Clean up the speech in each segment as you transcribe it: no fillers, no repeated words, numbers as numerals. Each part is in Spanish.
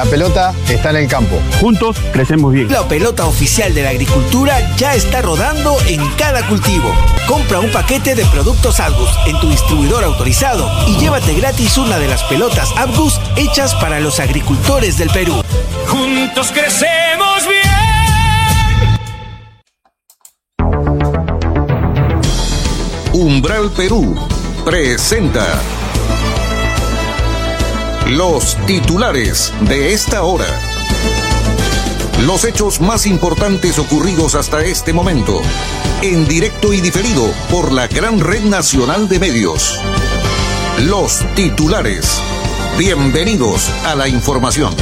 La pelota está en el campo. Juntos crecemos bien. La pelota oficial de la agricultura ya está rodando en cada cultivo. Compra un paquete de productos Abgus en tu distribuidor autorizado y llévate gratis una de las pelotas Abgus hechas para los agricultores del Perú. Juntos crecemos bien. Umbral Perú presenta los titulares de esta hora. Los hechos más importantes ocurridos hasta este momento, en directo y diferido por la gran red nacional de medios. Los titulares. Bienvenidos a la información.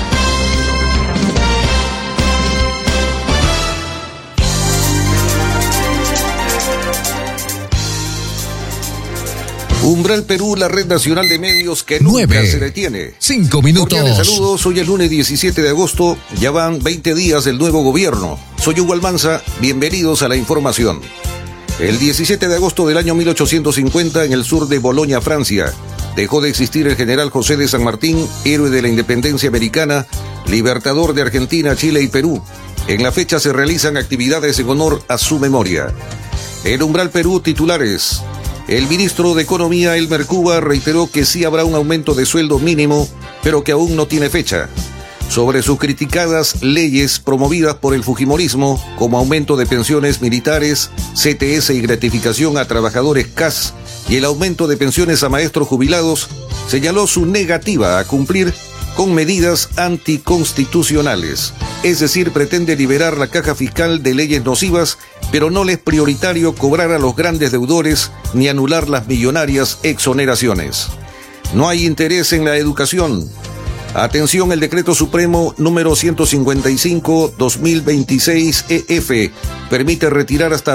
Umbral Perú, la red nacional de medios que nunca se detiene. 5 minutos. Cordiales saludos, hoy es lunes 17 de agosto, ya van 20 días del nuevo gobierno. Soy Hugo Almanza, bienvenidos a la información. El 17 de agosto del año 1850, en el sur de Bolonia, Francia, dejó de existir el general José de San Martín, héroe de la independencia americana, libertador de Argentina, Chile y Perú. En la fecha se realizan actividades en honor a su memoria. En Umbral Perú, titulares. El ministro de Economía, Elmer Cuba, reiteró que sí habrá un aumento de sueldo mínimo, pero que aún no tiene fecha. Sobre sus criticadas leyes promovidas por el fujimorismo, como aumento de pensiones militares, CTS y gratificación a trabajadores CAS, y el aumento de pensiones a maestros jubilados, señaló su negativa a cumplir con medidas anticonstitucionales. Es decir, pretende liberar la caja fiscal de leyes nocivas, pero no le es prioritario cobrar a los grandes deudores ni anular las millonarias exoneraciones. No hay interés en la educación. Atención, el Decreto Supremo número 155/2026 EF permite retirar hasta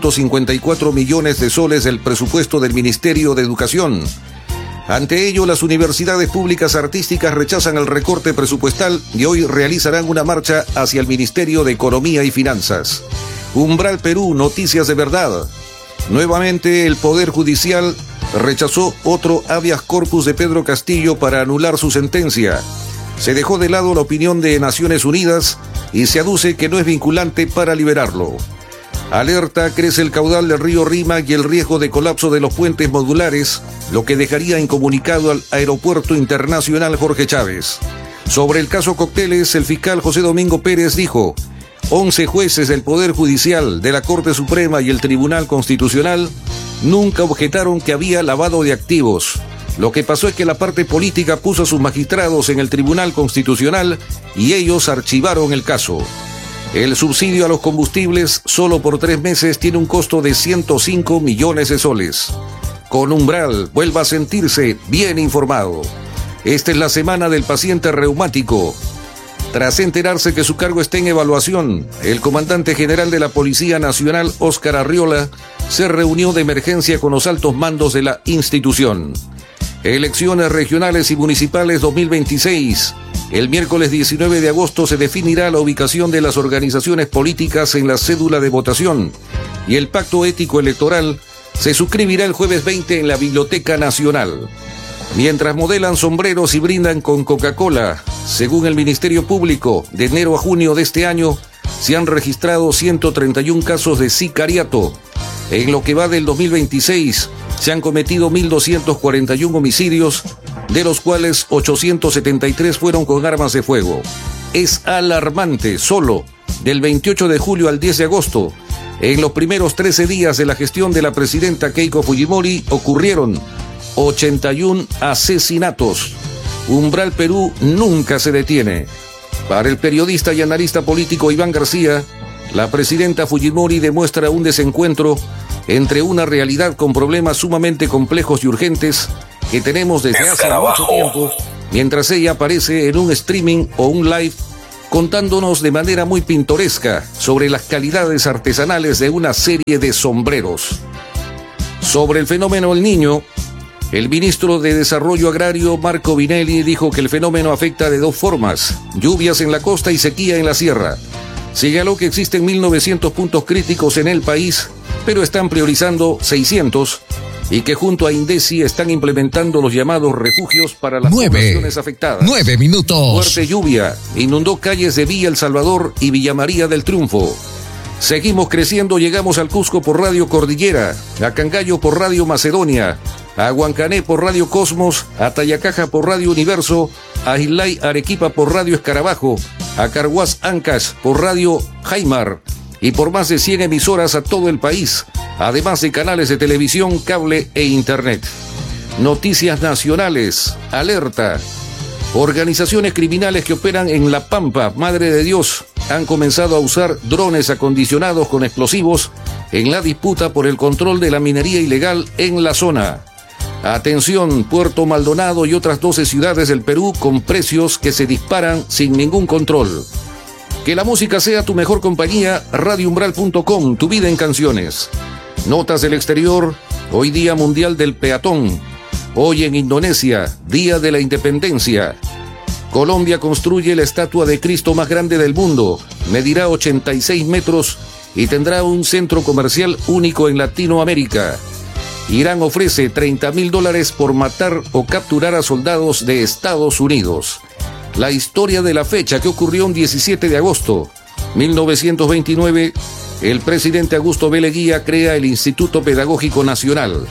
254 millones de soles del presupuesto del Ministerio de Educación. Ante ello, las universidades públicas artísticas rechazan el recorte presupuestal y hoy realizarán una marcha hacia el Ministerio de Economía y Finanzas. Umbral Perú, noticias de verdad. Nuevamente, el Poder Judicial rechazó otro habeas corpus de Pedro Castillo para anular su sentencia. Se dejó de lado la opinión de Naciones Unidas y se aduce que no es vinculante para liberarlo. Alerta, crece el caudal del río Rímac y el riesgo de colapso de los puentes modulares, lo que dejaría incomunicado al Aeropuerto Internacional Jorge Chávez. Sobre el caso Cócteles, el fiscal José Domingo Pérez dijo: 11 jueces del Poder Judicial, de la Corte Suprema y el Tribunal Constitucional nunca objetaron que había lavado de activos. Lo que pasó es que la parte política puso a sus magistrados en el Tribunal Constitucional y ellos archivaron el caso. El subsidio a los combustibles solo por 3 meses tiene un costo de 105 millones de soles. Con Umbral, vuelva a sentirse bien informado. Esta es la semana del paciente reumático. Tras enterarse que su cargo está en evaluación, el comandante general de la Policía Nacional, Óscar Arriola, se reunió de emergencia con los altos mandos de la institución. Elecciones regionales y municipales 2026. El miércoles 19 de agosto se definirá la ubicación de las organizaciones políticas en la cédula de votación y el pacto ético electoral se suscribirá el jueves 20 en la Biblioteca Nacional. Mientras modelan sombreros y brindan con Coca-Cola, según el Ministerio Público, de enero a junio de este año se han registrado 131 casos de sicariato. En lo que va del 2026 se han cometido 1.241 homicidios, de los cuales 873 fueron con armas de fuego. Es alarmante, solo del 28 de julio al 10 de agosto, en los primeros 13 días de la gestión de la presidenta Keiko Fujimori, ocurrieron 81 asesinatos. Umbral Perú nunca se detiene. Para el periodista y analista político Iván García, la presidenta Fujimori demuestra un desencuentro entre una realidad con problemas sumamente complejos y urgentes que tenemos desde hace mucho tiempo, mientras ella aparece en un streaming o un live contándonos de manera muy pintoresca sobre las calidades artesanales de una serie de sombreros. Sobre el fenómeno El Niño, el ministro de Desarrollo Agrario, Marco Vinelli, dijo que el fenómeno afecta de 2 formas: lluvias en la costa y sequía en la sierra. Señaló que existen 1.900 puntos críticos en el país, pero están priorizando 600 y que junto a Indesi están implementando los llamados refugios para las poblaciones afectadas. 9 minutos. Fuerte lluvia inundó calles de Villa El Salvador y Villa María del Triunfo. Seguimos creciendo, llegamos al Cusco por Radio Cordillera, a Cangallo por Radio Macedonia, a Huancané por Radio Cosmos, a Tayacaja por Radio Universo, a Islay Arequipa por Radio Escarabajo, a Carhuaz Ancash por Radio Jaimar y por más de 100 emisoras a todo el país, además de canales de televisión, cable e internet. Noticias nacionales, alerta. Organizaciones criminales que operan en La Pampa, Madre de Dios, han comenzado a usar drones acondicionados con explosivos en la disputa por el control de la minería ilegal en la zona. Atención, Puerto Maldonado y otras 12 ciudades del Perú con precios que se disparan sin ningún control. Que la música sea tu mejor compañía, radioumbral.com, tu vida en canciones. Notas del exterior, hoy Día Mundial del Peatón. Hoy en Indonesia, Día de la Independencia. Colombia construye la estatua de Cristo más grande del mundo. Medirá 86 metros y tendrá un centro comercial único en Latinoamérica. Irán ofrece $30,000 por matar o capturar a soldados de Estados Unidos. La historia de la fecha que ocurrió un 17 de agosto. 1929, el presidente Augusto B. Leguía crea el Instituto Pedagógico Nacional.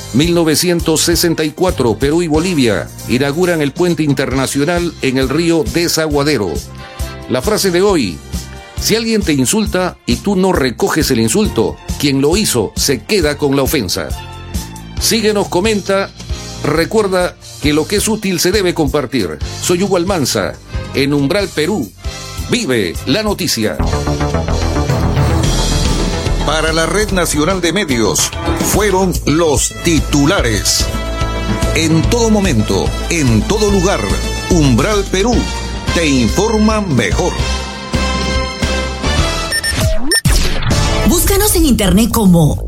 1964, Perú y Bolivia inauguran el puente internacional en el río Desaguadero. La frase de hoy: si alguien te insulta y tú no recoges el insulto, quien lo hizo se queda con la ofensa. Síguenos, comenta, recuerda que lo que es útil se debe compartir. Soy Hugo Almanza, en Umbral Perú. Vive la noticia. Para la Red Nacional de Medios, fueron los titulares. En todo momento, en todo lugar, Umbral Perú te informa mejor. Búscanos en internet como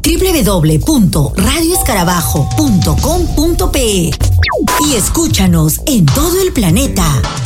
www.radioescarabajo.com.pe y escúchanos en todo el planeta.